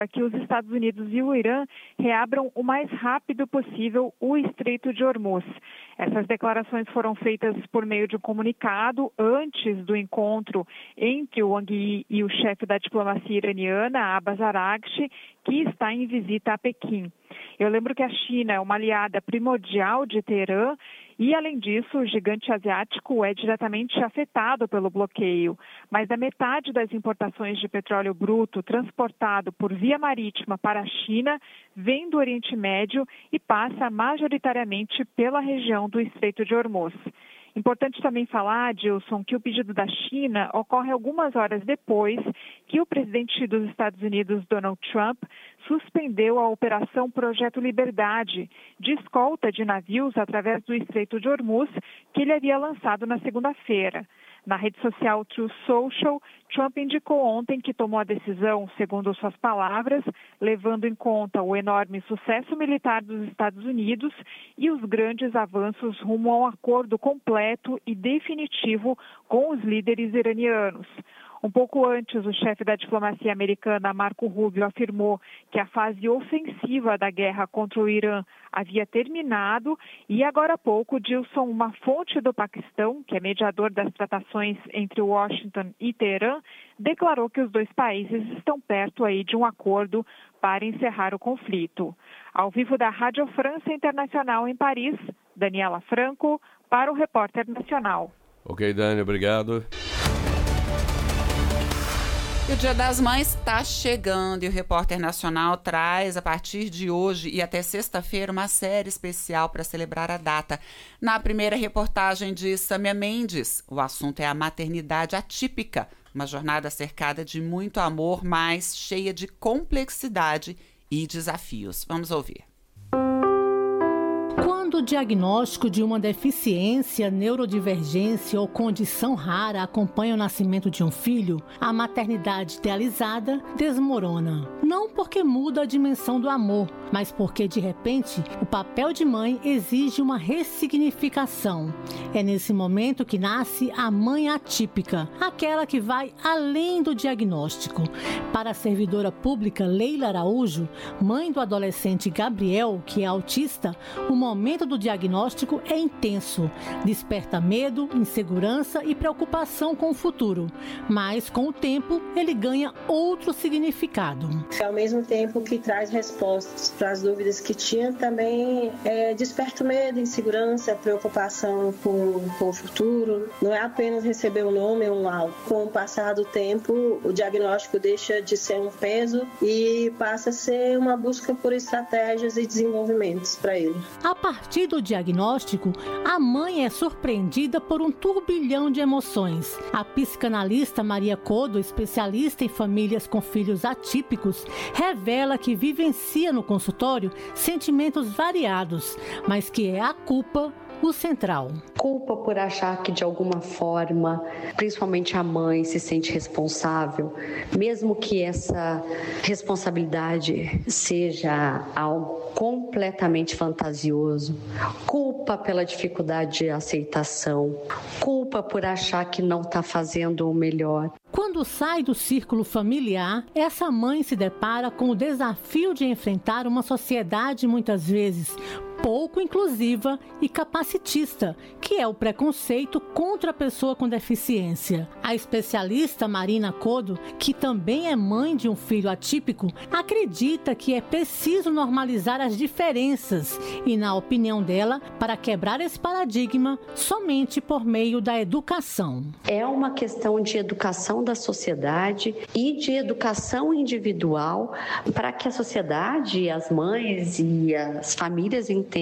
que os Estados Unidos e o Irã reabram o mais rápido possível o Estreito de Hormuz. Essas declarações foram feitas por meio de um comunicado antes do encontro entre o Wang Yi e o chefe da diplomacia iraniana, Abbas Araghchi, que está em visita a Pequim. Eu lembro que a China é uma aliada primordial de Teherã e, além disso, o gigante asiático é diretamente afetado pelo bloqueio. Mais da metade das importações de petróleo bruto transportado por via marítima para a China vem do Oriente Médio e passa majoritariamente pela região do Estreito de Hormuz. Importante também falar, Adilson, que o pedido da China ocorre algumas horas depois que o presidente dos Estados Unidos, Donald Trump, suspendeu a Operação Projeto Liberdade, de escolta de navios através do Estreito de Hormuz, que ele havia lançado na segunda-feira. Na rede social Truth Social, Trump indicou ontem que tomou a decisão, segundo suas palavras, levando em conta o enorme sucesso militar dos Estados Unidos e os grandes avanços rumo a um acordo completo e definitivo com os líderes iranianos. Um pouco antes, o chefe da diplomacia americana, Marco Rubio, afirmou que a fase ofensiva da guerra contra o Irã havia terminado e, agora há pouco, Dilson, uma fonte do Paquistão, que é mediador das tratações entre Washington e Teherã, declarou que os dois países estão perto aí de um acordo para encerrar o conflito. Ao vivo da Rádio França Internacional em Paris, Daniela Franco, para o Repórter Nacional. Ok, Dani, obrigado. E o Dia das Mães está chegando e o Repórter Nacional traz, a partir de hoje e até sexta-feira, uma série especial para celebrar a data. Na primeira reportagem de Sâmia Mendes, o assunto é a maternidade atípica, uma jornada cercada de muito amor, mas cheia de complexidade e desafios. Vamos ouvir. Quando o diagnóstico de uma deficiência, neurodivergência ou condição rara acompanha o nascimento de um filho, a maternidade idealizada desmorona. Não porque muda a dimensão do amor, mas porque, de repente, o papel de mãe exige uma ressignificação. É nesse momento que nasce a mãe atípica, aquela que vai além do diagnóstico. Para a servidora pública Leila Araújo, mãe do adolescente Gabriel, que é autista, o momento do diagnóstico é intenso, desperta medo, insegurança e preocupação com o futuro, mas com o tempo ele ganha outro significado. Ao mesmo tempo que traz respostas para as dúvidas que tinha, também desperta medo, insegurança, preocupação com o futuro. Não é apenas receber um nome ou um laudo. Com o passar do tempo, o diagnóstico deixa de ser um peso e passa a ser uma busca por estratégias e desenvolvimentos para ele. A partir do diagnóstico, a mãe é surpreendida por um turbilhão de emoções. A psicanalista Maria Codo, especialista em famílias com filhos atípicos, revela que vivencia no consultório sentimentos variados, mas que é a culpa o central. Culpa por achar que de alguma forma, principalmente a mãe, se sente responsável, mesmo que essa responsabilidade seja algo completamente fantasioso. Culpa pela dificuldade de aceitação. Culpa por achar que não está fazendo o melhor. Quando sai do círculo familiar, essa mãe se depara com o desafio de enfrentar uma sociedade muitas vezes pouco inclusiva e capacitista, que é o preconceito contra a pessoa com deficiência. A especialista Marina Codo, que também é mãe de um filho atípico, acredita que é preciso normalizar as diferenças e, na opinião dela, para quebrar esse paradigma, somente por meio da educação. É uma questão de educação da sociedade e de educação individual para que a sociedade, as mães e as famílias entendam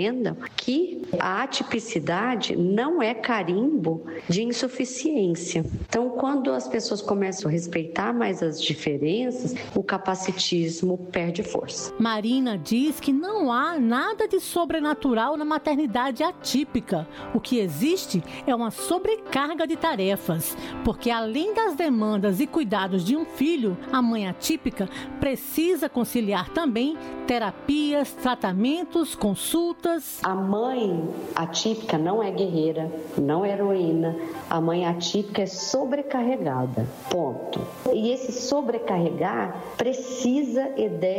que a atipicidade não é carimbo de insuficiência. Então, quando as pessoas começam a respeitar mais as diferenças, o capacitismo perde força. Marina diz que não há nada de sobrenatural na maternidade atípica. O que existe é uma sobrecarga de tarefas, porque além das demandas e cuidados de um filho, a mãe atípica precisa conciliar também terapias, tratamentos, consultas, adultas. A mãe atípica não é guerreira, não é heroína. A mãe atípica é sobrecarregada, ponto. E esse sobrecarregar precisa e deve